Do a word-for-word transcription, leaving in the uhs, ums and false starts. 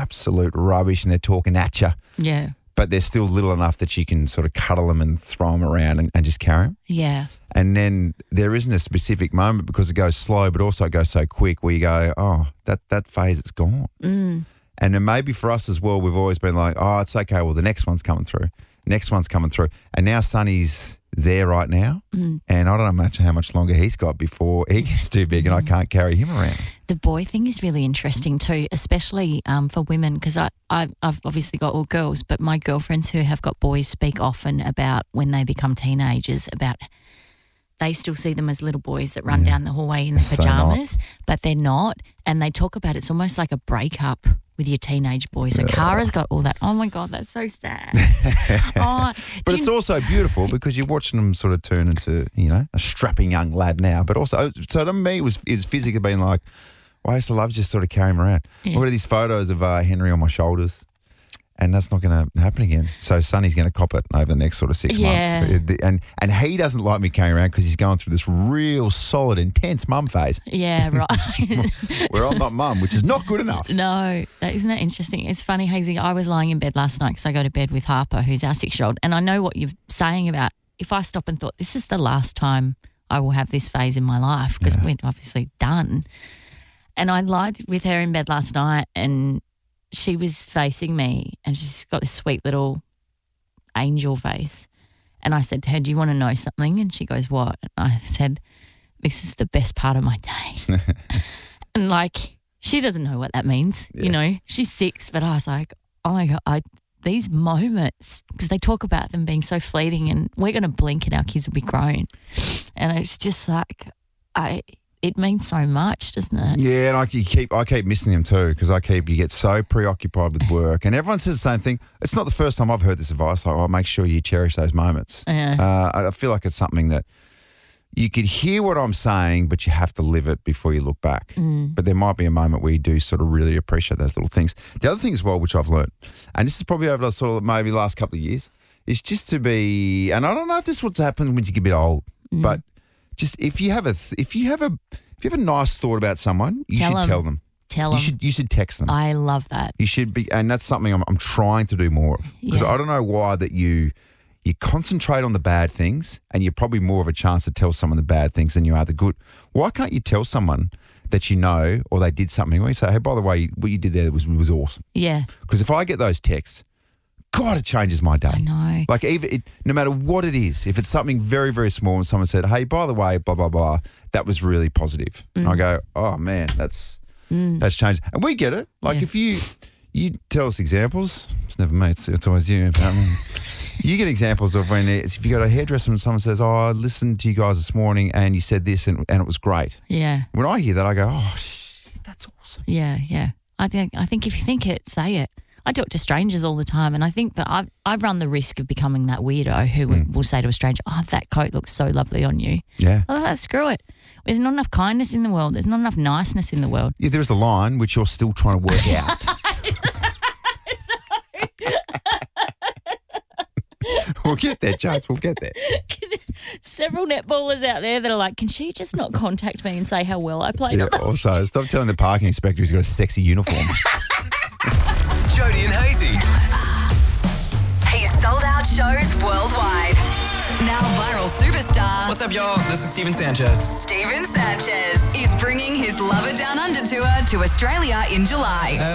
absolute rubbish and they're talking at you. Yeah. But they're still little enough that you can sort of cuddle them and throw them around and, and just carry them. Yeah. And then there isn't a specific moment because it goes slow, but also it goes so quick where you go, oh, that, that phase is gone. Mm. And then maybe for us as well, we've always been like, oh, it's okay. Well, the next one's coming through. Next one's coming through. And now Sonny's there right now. Mm. And I don't know much how much longer he's got before he gets too big and I can't carry him around. The boy thing is really interesting too, especially um, for women, because I, I, I've obviously got all girls, but my girlfriends who have got boys speak often about when they become teenagers, about they still see them as little boys that run Yeah. down the hallway in their So pajamas, but they're not. And they talk about it's almost like a breakup with your teenage boy. So Kara's got all that. Oh, my God, that's so sad. oh, But do it's you- also beautiful because you're watching them sort of turn into, you know, a strapping young lad now. But also, so to me, it was is physically being like, well, I used to love just sort of carrying him around. Yeah. Look at these photos of uh, Henry on my shoulders. And that's not going to happen again. So Sonny's going to cop it over the next sort of six Yeah. months. And and he doesn't like me carrying around because he's going through this real solid, intense mum phase Yeah, right. where I'm not mum, which is not good enough. No, that, isn't that interesting? It's funny, Hazy. I was lying in bed last night because I go to bed with Harper, who's our six-year-old, and I know what you're saying about if I stop and thought, this is the last time I will have this phase in my life because Yeah. we're obviously done. And I lied with her in bed last night and she was facing me and she's got this sweet little angel face. And I said to her, do you want to know something? And she goes, what? And I said, this is the best part of my day. And like, she doesn't know what that means. Yeah. You know, she's six, but I was like, oh my God, I, these moments, because they talk about them being so fleeting and we're going to blink and our kids will be grown. And it's just like, I, it means so much, doesn't it? Yeah, and I you keep I keep missing him too because I keep you get so preoccupied with work, and everyone says the same thing. It's not the first time I've heard this advice. Like, oh, make sure you cherish those moments. Yeah. Uh, I feel like it's something that you could hear what I'm saying, but you have to live it before you look back. Mm. But there might be a moment where you do sort of really appreciate those little things. The other thing as well, which I've learned, and this is probably over the sort of maybe last couple of years, is just to be. And I don't know if this is what's happened when you get a bit old, Mm. but just if you have a th- if you have a if you have a nice thought about someone, you Tell should 'em. tell them. Tell You them. should you should text them. I love that. You should be, and that's something I'm, I'm trying to do more of because Yeah. I don't know why that you you concentrate on the bad things, and you're probably more of a chance to tell someone the bad things than you are the good. Why can't you tell someone that you know or they did something where you say, hey, by the way, what you did there was was awesome? Yeah, Because if I get those texts, God, it changes my day. I know. Like even it, no matter what it is, if it's something very, very small and someone said, hey, by the way, blah, blah, blah, that was really positive. And I go, oh, man, that's that's changed. And we get it. Like Yeah. if you you tell us examples, it's never me, it's, it's always you. Um, you get examples of when it's, if you go to a hairdresser and someone says, oh, I listened to you guys this morning and you said this and, and it was great. Yeah, When I hear that, I go, oh, shit, that's awesome. yeah, yeah. I think I think if you think it, say it. I talk to strangers all the time, and I think that I I run the risk of becoming that weirdo who will, will say to a stranger, "Oh, that coat looks so lovely on you." Yeah. Oh, that, screw it. There's not enough kindness in the world. There's not enough niceness in the world. Yeah, there's the line which you're still trying to work out. We'll get there, Jones. We'll get there. Several netballers out there that are like, "Can she just not contact me and say how well I played?" Yeah, also, stop telling the parking inspector he's got a sexy uniform. Jody and Hazy. He's sold out shows worldwide. Now viral superstar What's up, y'all? This is Steven Sanchez. Steven Sanchez is bringing his Lover Down Under tour to Australia in July.